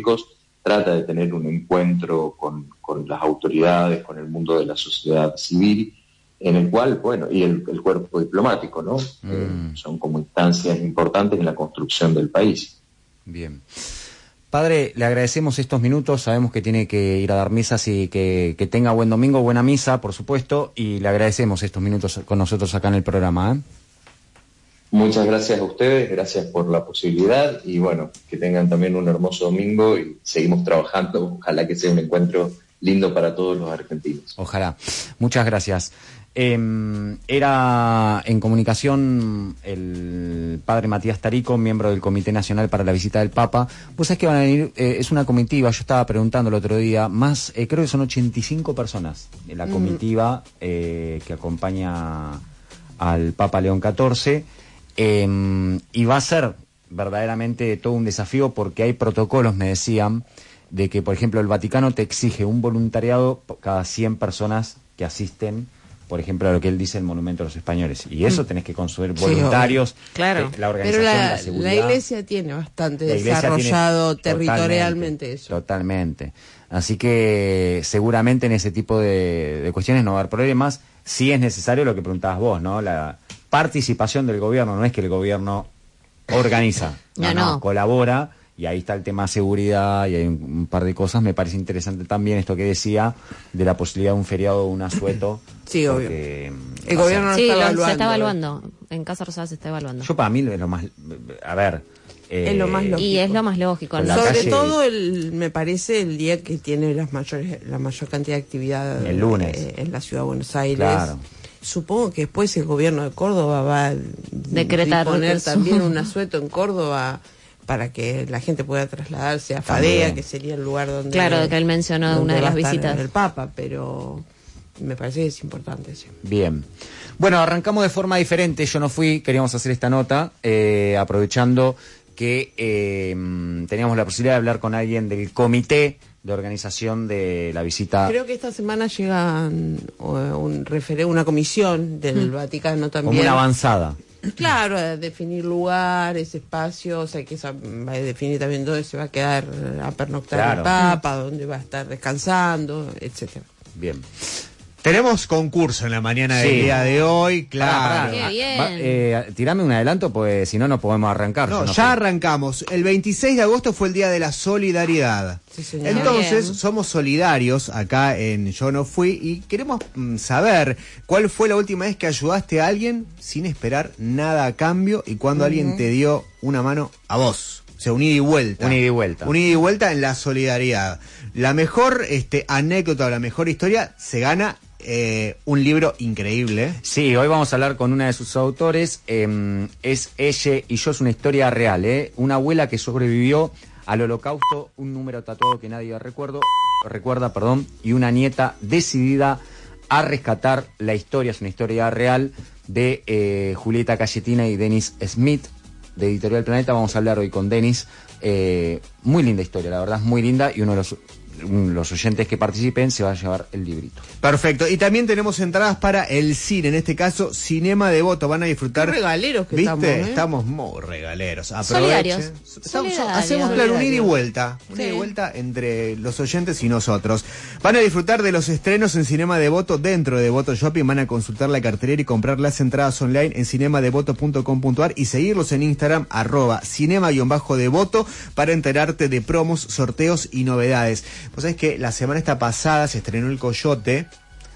públicos, trata de tener un encuentro con las autoridades, con el mundo de la sociedad civil, en el cual, bueno, y el cuerpo diplomático, ¿no? Son como instancias importantes en la construcción del país. Bien. Padre, le agradecemos estos minutos, sabemos que tiene que ir a dar misas y que tenga buen domingo, buena misa, por supuesto, y le agradecemos estos minutos con nosotros acá en el programa, ¿eh? Muchas gracias a ustedes, gracias por la posibilidad y bueno, que tengan también un hermoso domingo y seguimos trabajando, ojalá que sea un encuentro lindo para todos los argentinos. Ojalá. Muchas gracias. Era en comunicación el padre Matías Tarico, miembro del Comité Nacional para la Visita del Papa. Pues es que van a venir, es una comitiva, yo estaba preguntando el otro día, más, creo que son 85 personas en la comitiva que acompaña al Papa León XIV. Y va a ser verdaderamente todo un desafío porque hay protocolos, me decían, de que, por ejemplo, el Vaticano te exige un voluntariado cada 100 personas que asisten, por ejemplo, a lo que él dice el Monumento a los Españoles. Y eso tenés que consumir voluntarios, sí, claro. La organización, pero la seguridad. La Iglesia tiene bastante desarrollado territorialmente eso. Totalmente. Así que seguramente en ese tipo de cuestiones no va a haber problemas. Sí es necesario lo que preguntabas vos, ¿no? La participación del gobierno, no es que el gobierno organiza, no, colabora, y ahí está el tema seguridad y hay un par de cosas. Me parece interesante también esto que decía de la posibilidad de un feriado o un asueto. Sí, obvio. El gobierno lo está evaluando. Se está evaluando, en Casa Rosada se está evaluando. Yo para mí es lo más, a ver... es lo más lógico. Y es lo más lógico. Sobre todo, me parece, el día que tiene la mayor cantidad de actividad el lunes. En la Ciudad de Buenos Aires. Claro. Supongo que después el gobierno de Córdoba va a decretar poner también un asueto en Córdoba para que la gente pueda trasladarse a Fadea, que sería el lugar donde... Claro, que él mencionó una de las visitas del Papa, pero me parece que es importante, sí. Bien. Bueno, arrancamos de forma diferente. Yo no fui, queríamos hacer esta nota, aprovechando que teníamos la posibilidad de hablar con alguien del comité de organización de la visita. Creo que esta semana llega una comisión del Vaticano también. Como una avanzada. Claro, a definir lugares, espacios, hay que definir también dónde se va a quedar a pernoctar el Papa, dónde va a estar descansando, etcétera. Bien. Tenemos concurso en la mañana del día de hoy, claro. Qué bien. Tirame un adelanto, pues si no, no podemos arrancar. No, ya arrancamos. El 26 de agosto fue el Día de la Solidaridad. Sí, señor. Entonces, somos solidarios acá en Yo No Fui y queremos saber cuál fue la última vez que ayudaste a alguien sin esperar nada a cambio y cuando alguien te dio una mano a vos. O sea, un ida y vuelta. Un ida y vuelta. Un ida y vuelta en la solidaridad. La mejor anécdota o la mejor historia se gana un libro increíble. Sí, hoy vamos a hablar con una de sus autores. Es Ella y yo, es una historia real. Una abuela que sobrevivió al Holocausto, un número tatuado que nadie recuerda, y una nieta decidida a rescatar la historia. Es una historia real de Julieta Cayetina y Denis Smith, de Editorial Planeta. Vamos a hablar hoy con Denis. Muy linda historia, la verdad es muy linda, y uno de los oyentes que participen se va a llevar el librito. Perfecto, y también tenemos entradas para el cine, en este caso Cinema Devoto. Van a disfrutar. Qué regaleros que ¿viste? estamos, Estamos muy regaleros. Solidarios. Hacemos claro, un ida y vuelta. Una ida y vuelta entre los oyentes y nosotros. Van a disfrutar de los estrenos en Cinema Devoto dentro de Devoto Shopping. Van a consultar la cartelera y comprar las entradas online en cinemadevoto.com.ar y seguirlos en Instagram @cinema_devoto para enterarte de promos, sorteos y novedades. Vos sabés que la semana pasada se estrenó El Coyote.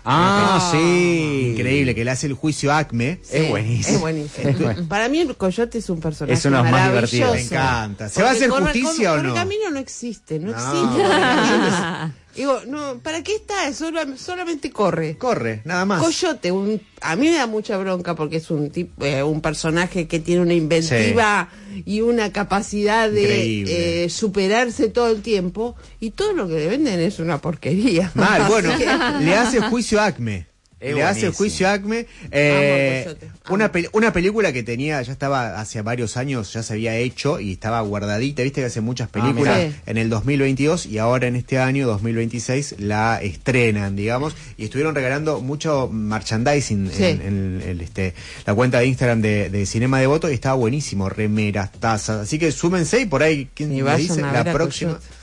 Sí. Increíble, que le hace el juicio a Acme. Sí, es buenísimo. Para mí el Coyote es un personaje es uno más divertido. Me encanta. ¿Se va a hacer justicia o no? El camino no existe. Digo, no, ¿para qué está? Solamente corre. Corre, nada más. Coyote, a mí me da mucha bronca porque es un personaje que tiene una inventiva y una capacidad de superarse todo el tiempo, y todo lo que le venden es una porquería. Mal, bueno, le hace juicio a Acme. Le hace juicio a Acme. Una película que ya estaba hace varios años, ya se había hecho y estaba guardadita. Viste que hace muchas películas en el 2022 y ahora en este año 2026 la estrenan, digamos, y estuvieron regalando mucho merchandising en la cuenta de Instagram de Cinema Devoto, y estaba buenísimo, remeras, tazas, así que súmense y por ahí, ¿quién me dice? La próxima.